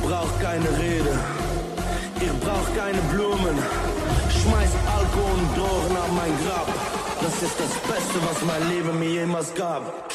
braucht keine Rede, ihr braucht keine Blumen. Schmeißt Alkohol und Drogen auf mein Grab. Das ist das Beste, was mein Leben mir jemals gab.